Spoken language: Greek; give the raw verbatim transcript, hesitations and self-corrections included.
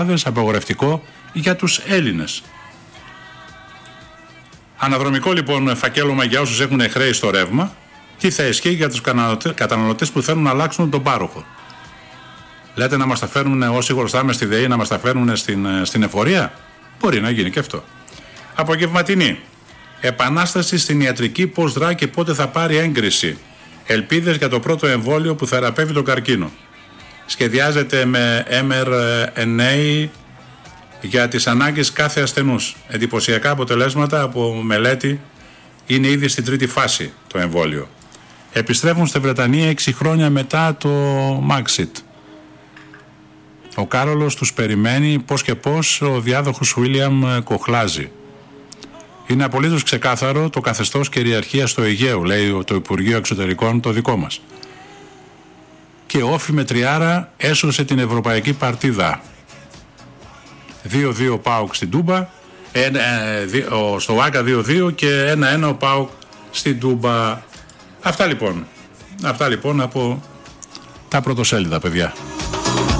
απαγορευτικό για τους Έλληνες. Αναδρομικό λοιπόν φακέλωμα για όσους έχουν χρέη στο ρεύμα. Τι θα ισχύει για τους καταναλωτές που θέλουν να αλλάξουν τον πάροχο. Λέτε να μας τα φέρνουν όσοι χρωστάμε στη ΔΕΗ, να μας τα φέρνουν στην, στην εφορία. Μπορεί να γίνει και αυτό. Απογευματινή. Επανάσταση στην ιατρική, πώς δρά και πότε θα πάρει έγκριση. Ελπίδες για το πρώτο εμβόλιο που θεραπεύει τον καρκίνο. Σχεδιάζεται με εμ αρ εν έι για τις ανάγκες κάθε ασθενούς. Εντυπωσιακά αποτελέσματα από μελέτη, είναι ήδη στην τρίτη φάση το εμβόλιο. Επιστρέφουν στη Βρετανία έξι χρόνια μετά το Μάξιτ. Ο Κάρολος τους περιμένει πώς και πώς, ο διάδοχος Βίλιαμ κοχλάζει. Είναι απολύτως ξεκάθαρο το καθεστώς κυριαρχίας στο Αιγαίο, λέει το Υπουργείο Εξωτερικών το δικό μας. Και όφη με τριάρα έσωσε την ευρωπαϊκή παρτίδα. δύο δύο ΠΑΟΚ στην Τούμπα, ένα, ε, στο Άκα δύο δύο και ένα ένα ο ΠΑΟΚ στην Τούμπα. Αυτά λοιπόν. Αυτά λοιπόν από τα πρωτοσέλιδα, παιδιά.